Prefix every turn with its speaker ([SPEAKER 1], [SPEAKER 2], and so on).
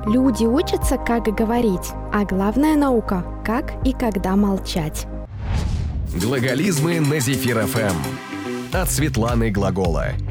[SPEAKER 1] Люди учатся, как говорить, а главная наука – как и когда молчать.
[SPEAKER 2] Глаголизмы на Зефир ФМ. От Светланы Глагола.